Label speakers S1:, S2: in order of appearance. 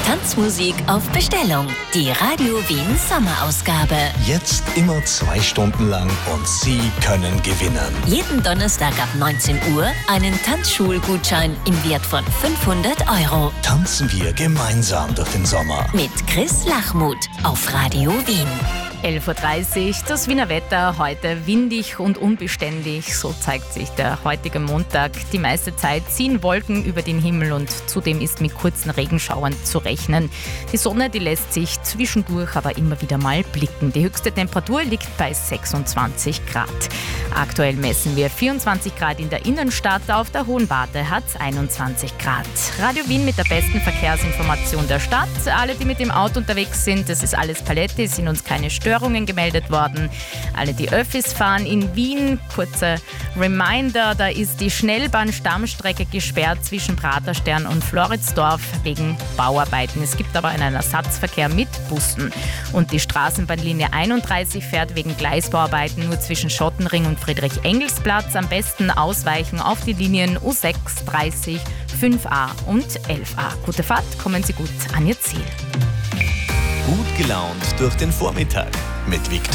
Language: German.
S1: Tanzmusik auf Bestellung. Die Radio Wien Sommerausgabe.
S2: Jetzt immer 2 Stunden lang und Sie können gewinnen.
S1: Jeden Donnerstag ab 19 Uhr einen Tanzschulgutschein im Wert von 500 €.
S2: Tanzen wir gemeinsam durch den Sommer.
S1: Mit Chris Lachmuth auf Radio Wien.
S3: 11.30 Uhr, das Wiener Wetter, heute windig und unbeständig, so zeigt sich der heutige Montag. Die meiste Zeit ziehen Wolken über den Himmel und zudem ist mit kurzen Regenschauern zu rechnen. Die Sonne, die lässt sich zwischendurch aber immer wieder mal blicken. Die höchste Temperatur liegt bei 26 Grad. Aktuell messen wir 24 Grad in der Innenstadt, auf der Hohen Warte hat es 21 Grad. Radio Wien mit der besten Verkehrsinformation der Stadt. Alle, die mit dem Auto unterwegs sind, das ist alles Paletti, sind uns keine Störungen gemeldet worden. Alle, die Öffis fahren in Wien, kurzer Reminder, da ist die Schnellbahn-Stammstrecke gesperrt zwischen Praterstern und Floridsdorf wegen Bauarbeiten. Es gibt aber einen Ersatzverkehr mit Bussen. Und die Straßenbahnlinie 31 fährt wegen Gleisbauarbeiten nur zwischen Schottenring und Friedrich-Engels-Platz. Am besten ausweichen auf die Linien U6, 30, 5a und 11a. Gute Fahrt, kommen Sie gut an Ihr Ziel.
S2: Gut gelaunt durch den Vormittag mit Viktoria.